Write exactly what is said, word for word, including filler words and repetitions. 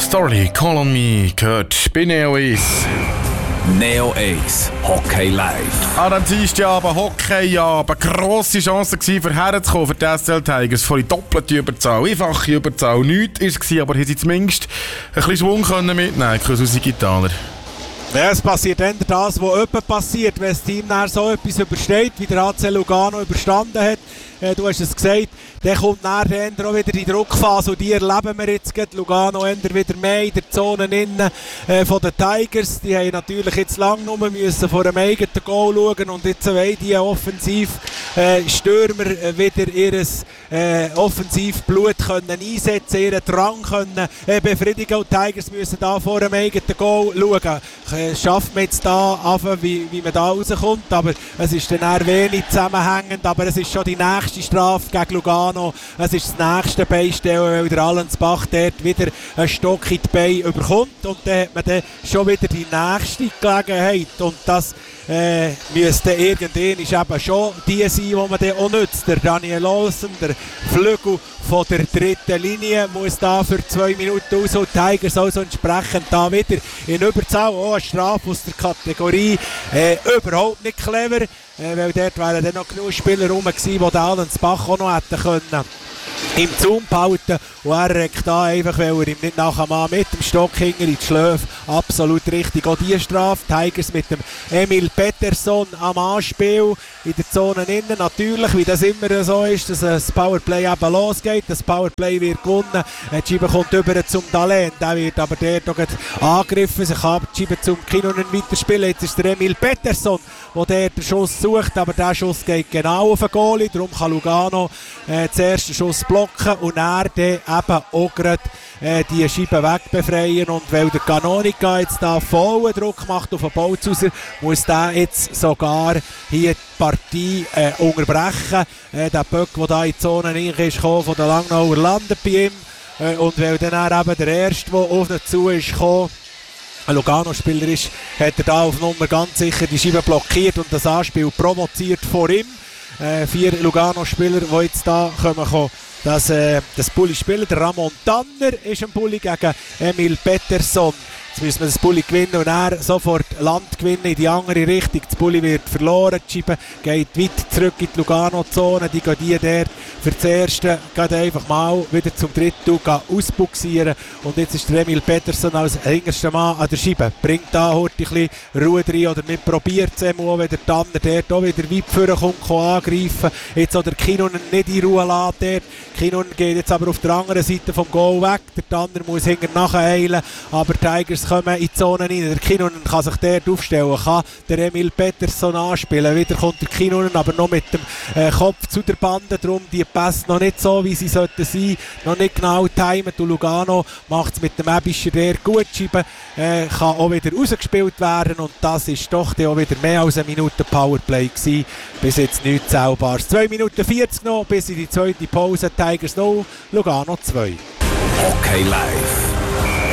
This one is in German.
Starley, Call on Me, gehört bei Neo Ace. Neo Ace, Hockey Live. An diesem Dienstagabend, Hockeyabend, grosse Chance für herzukommen für die S L Tigers. Voll doppelte Überzahl, einfache Überzahl, nichts war es, aber hier sie zumindest ein bisschen Schwung mitnehmen können, Susi Gitaler. Ja, es passiert dann das, was öppe passiert, wenn das Team dann so etwas übersteht, wie der A C Lugano überstanden hat. Äh, du hast es gesagt, dann kommt nachher auch wieder die Druckphase und die erleben wir jetzt gerade. Lugano wieder mehr in der Zone innen äh, von den Tigers. Die haben natürlich jetzt lange nur müssen vor dem eigenen Goal schauen und jetzt wollen die Offensivstürmer äh, wieder ihr äh, Offensivblut können einsetzen, ihren Drang können äh, befriedigen und die Tigers müssen da vor dem eigenen Goal schauen. Äh, schafft man jetzt da an, wie, wie man da rauskommt, aber es ist dann eher wenig zusammenhängend, aber es ist schon die nächste Strafe gegen Lugano. Es ist das nächste Beistellen, weil der Allensbach dort wieder einen Stock in die Beine überkommt und dann hat man dann schon wieder die nächste Gelegenheit und das äh, müsste irgendwann ist eben schon die sein, die man dann auch nutzt. Der Daniel Olsen, der Flügel von der dritten Linie, muss da für zwei Minuten raus und Tigers also entsprechend da wieder in Überzahl. Auch eine Strafe aus der Kategorie äh, überhaupt nicht clever. Äh, weil dort wären dann noch genug Spieler rum gewesen, die den Allensbach auch noch hätten können im Zaum behalten. Und er regt da einfach, weil er ihm nicht nachher mal mit dem Stock hinter in die Schläfe. Absolut richtig. Auch die Strafe. Tigers mit dem Emil Pettersson am Anspiel in der Zone innen. Natürlich, wie das immer so ist, dass das Powerplay eben losgeht. Das Powerplay wird gewonnen. Die Scheibe kommt über zum Dalen. Der wird aber dort auch angegriffen. Sie kann die Scheibe zum Kinnunen weiterspielen. Jetzt ist der Emil Pettersson, der dort den Schuss sucht. Aber der Schuss geht genau auf den Goalie. Darum kann Lugano äh, den ersten Schuss blocken und er dann eben auch gerade äh, die Scheibe wegbefreien. Und weil der Canonica jetzt da vollen Druck macht auf den Bolzhauser, muss der jetzt sogar hier die Partie äh, unterbrechen. Äh, der Böck, der da in die Zone reingekommen ist, von der Langnauer landet bei ihm. Äh, und weil dann eben der Erste, der auf ihn zu ist gekommen, ein Lugano-Spieler ist, hat er da auf Nummer ganz sicher die Scheibe blockiert und das Anspiel provoziert vor ihm. Äh, vier Lugano-Spieler, die jetzt da kommen, kommen. Das, äh, das Bulli spielen. Der Ramon Tanner ist ein Bulli gegen Emil Pettersson. Jetzt müssen wir das Bulli gewinnen und er sofort Land gewinnen in die andere Richtung. Das Bulli wird verloren, die Scheibe geht weit zurück in die Lugano-Zone. Die gehen die dort für das Erste geht einfach mal wieder zum dritten ausbuxieren. Und jetzt ist der Emil Pettersson als hinterster Mann an der Scheibe. Bringt da heute ein bisschen Ruhe rein oder nicht probiert es auch, wenn der Tanner dort auch wieder weit vorne kommt, angreifen. Jetzt auch der Kinnunen nicht in Ruhe lassen dort. Kinnunen geht jetzt aber auf der anderen Seite vom Goal weg. Der Tanner muss hinter nachher eilen, aber Tigers kommen in die Zone rein. Der Kinnunen kann sich dort aufstellen, kann der Emil Pettersson anspielen. Wieder kommt der Kinnunen, aber noch mit dem äh, Kopf zu der Bande. Darum die Pässe noch nicht so, wie sie sollten sein. Noch nicht genau timen. Lugano macht es mit dem Ebischer der gut. Scheiben äh, kann auch wieder rausgespielt werden. Und das ist doch auch wieder mehr als eine Minute Powerplay gewesen. Bis jetzt nichts Zählbares. zwei Minuten vierzig noch, bis in die zweite Pause. Tigers null, Lugano zwei. Hockey Live.